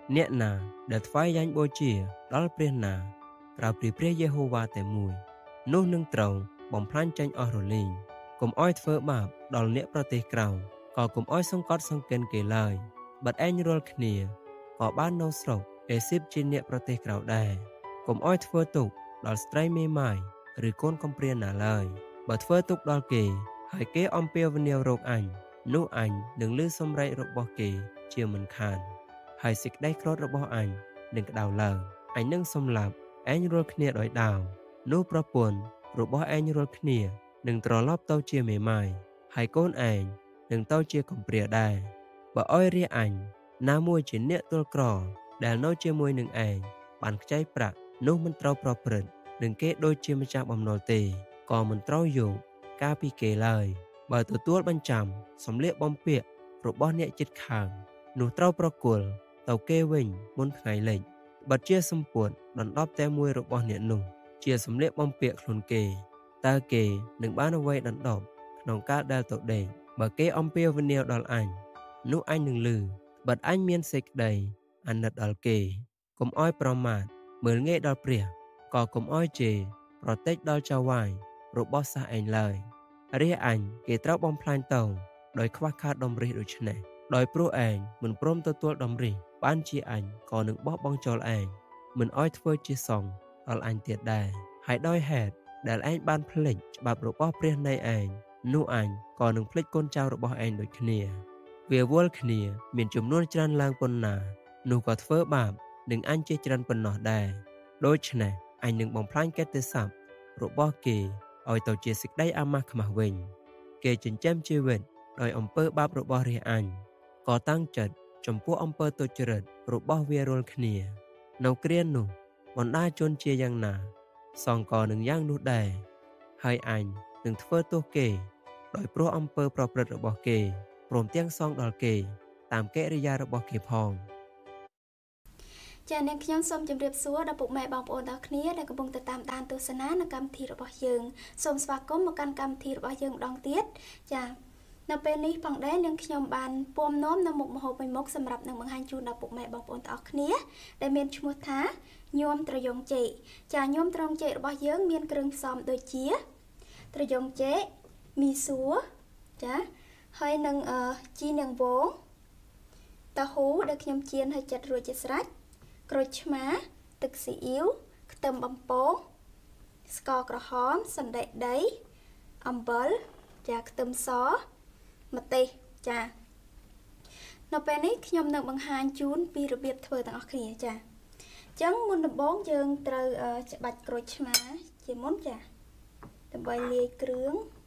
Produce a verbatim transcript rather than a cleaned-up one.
អ្នកណាដែលថ្វាយយ៉ាញ់បូជាដល់ព្រះណាក្រៅពីព្រះយេហូវ៉ាតែមួយនោះនឹងត្រូវបំផ្លាញចេញអស់រលីងកុំអោយធ្វើបាបដល់អ្នកប្រទេសក្រៅក៏កុំអោយសង្កត់សង្កិនគេឡើយបាត់ឯងរាល់គ្នាក៏បាននៅស្រុកអេស៊ីបជាអ្នកប្រទេសក្រៅដែរកុំអោយធ្វើទុកដល់ស្ត្រីមេម៉ាយឬកូនកំព្រាណាឡើយបើធ្វើទុកដល់គេហើយគេអំពាវនាវរកអញនោះអញនឹងលើសំរែករបស់គេជាមិនខានហើយសេចក្តីក្រោធរបស់អញនឹងក្តៅឡើងអញនឹងសម្លាប់ឯងរាល់គ្នាដោយដាវនោះប្រពន្ធរបស់ឯងរាល់គ្នានឹងត្រឡប់ទៅជាមេម៉ាយហើយកូនឯងនឹងទៅជាកំព្រាដែរបើអោយរាអញណាមួយជាអ្នកទល់ក្រដែលនៅជាមួយនឹងឯងបានខ្ចីប្រាក់នោះមិនត្រូវប្រព្រឹត្តនឹងគេដូចជាម្ចាស់បំណុលទេក៏មិនត្រូវយកការពីគេឡើយបើទទួលបញ្ចាំសម្លៀកបំពាក់របស់អ្នកជិតខាងនោះត្រូវប្រគល់ទៅគេវិញមុនថ្ងៃលិចបើជាសម្ពុតដណ្ដប់តែមួយរបស់អ្នកនោះជាសម្លៀកបំពាក់ខ្លួនគេតើគេនឹងបានអ្វីដណ្ដប់ក្នុងការដែលទៅដេកបើគេអំពាវនាវដល់អញនោះអញនឹងលឺបើអញមានសេចក្តីអាណិតដល់គេកុំអោយប្រមាថមើលងាយដល់ព្រះក៏កុំអោយជេរប្រតិចដល់ចៅវាយរបស់សះឯងឡើយរាអញគេត្រូវបំផ្លាញទៅដោយខ្វះខាតដំរីដូច្នេះដោយព្រោះឯងមិនព្រមទទួលដំរីបានជាអញក៏នឹងបោះបង់ចោលឯងមិនអោយធ្វើជាសង្ឃដល់អញទៀតដែរហើយដោយហេតុដែលឯងបានភ្លេចច្បាប់របស់ព្រះនៃឯងនោះអញក៏នឹងភ្លេចកូនចៅរបស់ឯងដូចគ្នាវាវល់គ្នាមានចំនួនច្រើនឡើងប៉ុណ្ណានោះក៏ធ្វើបាបនឹងអញជាច្រើនប៉ុណ្ណោះដែរដូច្នេះអញនឹងបំផ្លាញកិត្តិស័ព្ទរបស់គេឲ្យទៅជាសេចក្តីអាម៉ាស់ខ្មាស់វិញគេចិញ្ចឹមជីវិតដោយអំពើបាបរបស់រាអញក៏តាំងចិត្តចំពោះអំពើទុច្ចរិតរបស់វារាល់គ្នានៅគ្រានោះបណ្ដាជនជាយ៉ាងណាសង្កក៏នឹងយ៉ាងនោះដែរហើយអញនឹងធ្វើទោសគេដោយព្រោះអំពើប្រព្រឹត្តរបស់គេព្រមទាំងសងដល់គេតាមកិរិយារបស់គេផងចា៎នាងខ្ញុំសូមជម្រាបសួរដល់ពុកម៉ែបងប្អូនទាំងគ្នាដែលកំពុងតាមដានទស្សនានៅកម្មវិធីរបស់យើងសូមស្វាគមន៍មកកាន់កម្មវិធីរបស់យើងម្ដងទៀតចា៎នៅពេលនេះផងដែរនាងខ្ញុំបានពួមនាំនៅមុខម្ហូបមួយមុខសម្រាប់នឹងបង្ហាញជូនដល់ពុកម៉ែបងប្អូនទាំងអស់គ្នាដែលមានឈ្មោះថាញោមត្រយងចេកចាញោមត្រយងចេករបស់យើងមានគ្រឿងផ្សំដូចជាត្រយងចេកមីសួរចាហើយនឹងអឺជីនាងវងតាហ៊ូដែលខ្ញុំចៀនឲ្យចិត្តរួចជាស្រេចក្រូចឆ្មាទឹកស៊ីអ៊ីវខ្ទឹមបំពងស្ករក្រហមសណ្តែកដីអំបិលចាខ្ទឹមសម្ទេសចានៅពេលនេះខ្ញុំនឹងបង្ហាញជូនពីរបៀបធ្វើទាំងអស់គ្នាចាអញ្ចឹងមុនដំបូងយើងត្រូវច្បាច់ក្រូចឆ្មាជាមុនចាដើម្បីលាយគ្រឿង